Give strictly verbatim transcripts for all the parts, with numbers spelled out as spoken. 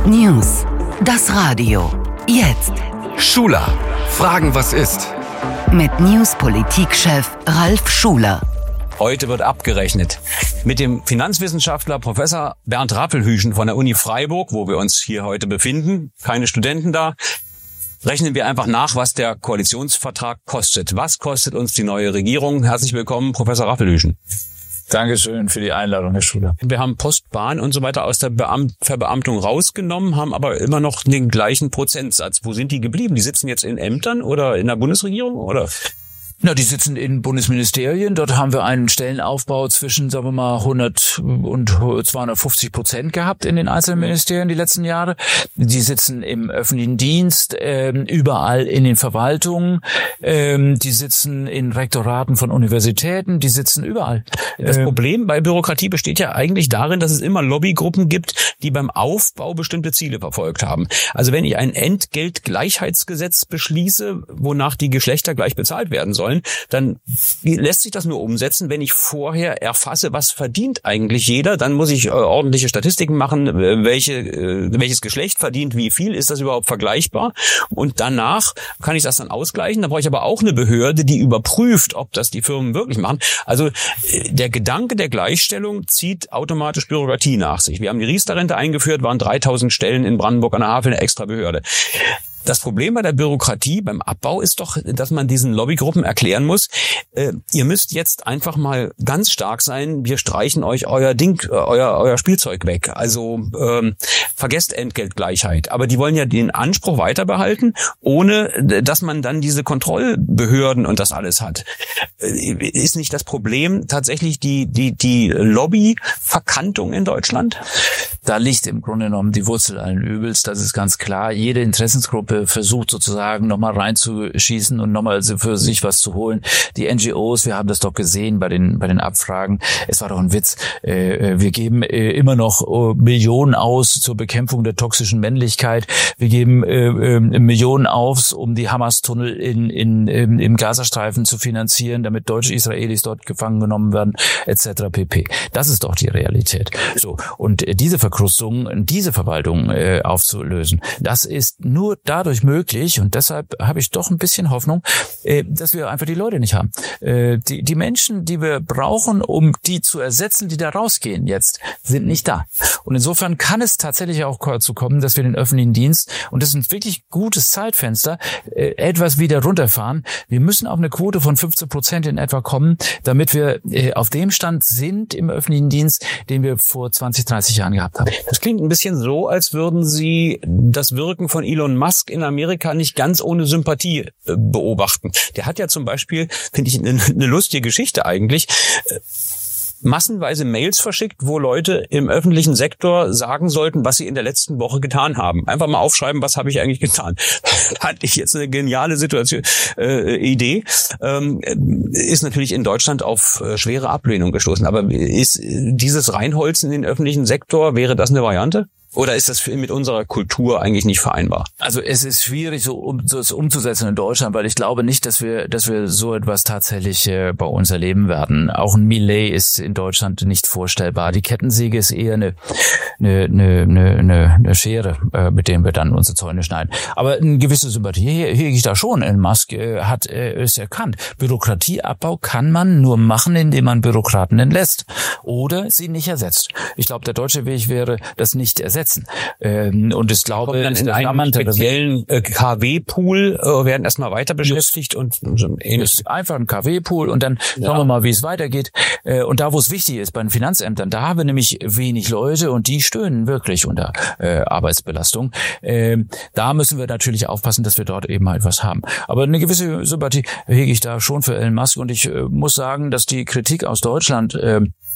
News. Das Radio. Jetzt. Schuler. Fragen, was ist? Mit News-Politikchef Ralf Schuler. Heute wird abgerechnet mit dem Finanzwissenschaftler Professor Bernd Rappelhüschen von der Uni Freiburg, wo wir uns hier heute befinden. Keine Studenten da. Rechnen wir einfach nach, was der Koalitionsvertrag kostet. Was kostet uns die neue Regierung? Herzlich willkommen, Professor Rappelhüschen. Dankeschön für die Einladung, Herr Schuler. Wir haben Post, Bahn und so weiter aus der Beamt- Verbeamtung rausgenommen, haben aber immer noch den gleichen Prozentsatz. Wo sind die geblieben? Die sitzen jetzt in Ämtern oder in der Bundesregierung, oder? Na, die sitzen in Bundesministerien. Dort haben wir einen Stellenaufbau zwischen, sagen wir mal, hundert und zweihundertfünfzig Prozent gehabt in den einzelnen Ministerien die letzten Jahre. Die sitzen im öffentlichen Dienst, ähm, überall in den Verwaltungen. Ähm, die sitzen in Rektoraten von Universitäten. Die sitzen überall. Das ähm, Problem bei Bürokratie besteht ja eigentlich darin, dass es immer Lobbygruppen gibt, die beim Aufbau bestimmte Ziele verfolgt haben. Also wenn ich ein Entgeltgleichheitsgesetz beschließe, wonach die Geschlechter gleich bezahlt werden sollen, dann lässt sich das nur umsetzen, wenn ich vorher erfasse, was verdient eigentlich jeder. Dann muss ich äh, ordentliche Statistiken machen, äh, welche, äh, welches Geschlecht verdient wie viel, ist das überhaupt vergleichbar? Und danach kann ich das dann ausgleichen. Da brauche ich aber auch eine Behörde, die überprüft, ob das die Firmen wirklich machen. Also äh, der Gedanke der Gleichstellung zieht automatisch Bürokratie nach sich. Wir haben die Riester-Rente eingeführt, waren dreitausend Stellen in Brandenburg an der Havel, eine extra Behörde. Das Problem bei der Bürokratie, beim Abbau ist doch, dass man diesen Lobbygruppen erklären muss, äh, ihr müsst jetzt einfach mal ganz stark sein, wir streichen euch euer Ding, euer, euer Spielzeug weg. Also ähm, vergesst Entgeltgleichheit. Aber die wollen ja den Anspruch weiter behalten, ohne dass man dann diese Kontrollbehörden und das alles hat. Äh, ist nicht das Problem tatsächlich die, die, die Lobbyverkantung in Deutschland? Da liegt im Grunde genommen die Wurzel allen Übels, das ist ganz klar. Jede Interessensgruppe versucht sozusagen nochmal reinzuschießen und nochmal für sich was zu holen. Die N G Os, wir haben das doch gesehen bei den bei den Abfragen, es war doch ein Witz. Wir geben immer noch Millionen aus zur Bekämpfung der toxischen Männlichkeit. Wir geben Millionen aus, um die Hamas-Tunnel in, in, im Gazastreifen zu finanzieren, damit deutsche Israelis dort gefangen genommen werden, et cetera pp. Das ist doch die Realität. So, und diese Verkrustung, diese Verwaltung aufzulösen, das ist nur da dadurch möglich, und deshalb habe ich doch ein bisschen Hoffnung, äh, dass wir einfach die Leute nicht haben. Äh, die, die Menschen, die wir brauchen, um die zu ersetzen, die da rausgehen jetzt, sind nicht da. Und insofern kann es tatsächlich auch dazu kommen, dass wir den öffentlichen Dienst, und das ist ein wirklich gutes Zeitfenster, äh, etwas wieder runterfahren. Wir müssen auf eine Quote von fünfzehn Prozent in etwa kommen, damit wir äh, auf dem Stand sind im öffentlichen Dienst, den wir vor zwanzig, dreißig Jahren gehabt haben. Das klingt ein bisschen so, als würden Sie das Wirken von Elon Musk in Amerika nicht ganz ohne Sympathie äh, beobachten. Der hat ja zum Beispiel, finde ich, eine, eine lustige Geschichte eigentlich, äh, massenweise Mails verschickt, wo Leute im öffentlichen Sektor sagen sollten, was sie in der letzten Woche getan haben. Einfach mal aufschreiben, was habe ich eigentlich getan. Hatte ich jetzt eine geniale Situation, äh, Idee. Ähm, ist natürlich in Deutschland auf äh, schwere Ablehnung gestoßen. Aber ist dieses Reinholzen in den öffentlichen Sektor, wäre das eine Variante? Oder ist das mit unserer Kultur eigentlich nicht vereinbar? Also es ist schwierig, so um, so umzusetzen in Deutschland, weil ich glaube nicht, dass wir, dass wir so etwas tatsächlich äh, bei uns erleben werden. Auch ein Millet ist in Deutschland nicht vorstellbar. Die Kettensäge ist eher eine, eine, eine, eine, eine Schere, äh, mit der wir dann unsere Zäune schneiden. Aber eine gewisse Sympathie hege ich da schon. Elon Musk äh, hat äh, es erkannt. Bürokratieabbau kann man nur machen, indem man Bürokraten entlässt oder sie nicht ersetzt. Ich glaube, der deutsche Weg wäre, das nicht ersetzen. Ähm, und ich glaube, dann in einem speziellen äh, K W-Pool äh, werden erstmal weiter beschäftigt und so ähnliches. Einfach ein K W-Pool und dann ja. Schauen wir mal, wie es weitergeht. Äh, und da, wo es wichtig ist, bei den Finanzämtern, da haben wir nämlich wenig Leute und die stöhnen wirklich unter äh, Arbeitsbelastung. Äh, da müssen wir natürlich aufpassen, dass wir dort eben halt was haben. Aber eine gewisse Sympathie hege ich da schon für Elon Musk, und ich äh, muss sagen, dass die Kritik aus Deutschland äh,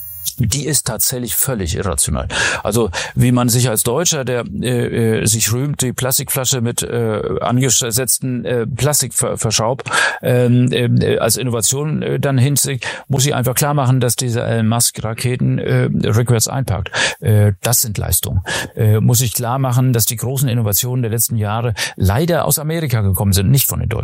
die ist tatsächlich völlig irrational. Also wie man sich als Deutscher, der äh, sich rühmt, die Plastikflasche mit äh, angesetzten äh, Plastikverschaub ähm, äh, als Innovation äh, dann hinzieht, muss ich einfach klar machen, dass diese Elon Musk Raketen äh, rückwärts einpackt. Äh, das sind Leistungen. Äh, muss ich klar machen, dass die großen Innovationen der letzten Jahre leider aus Amerika gekommen sind, nicht von den Deutschen.